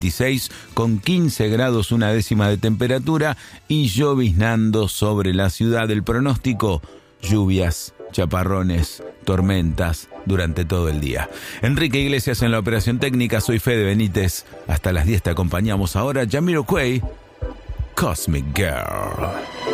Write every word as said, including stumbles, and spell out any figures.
veintiséis, con quince grados una décima de temperatura y lloviznando sobre la ciudad. El pronóstico: lluvias, chaparrones, tormentas durante todo el día. Enrique Iglesias en la operación técnica, soy Fede Benítez. Hasta las diez te acompañamos. Ahora Jamiroquai, Cosmic Girl.